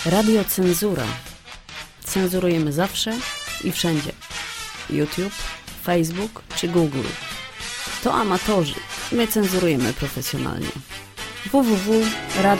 Radiocenzura. Cenzurujemy zawsze i wszędzie. YouTube, Facebook czy Google. To amatorzy. My cenzurujemy profesjonalnie. www.radio-cenzura.pl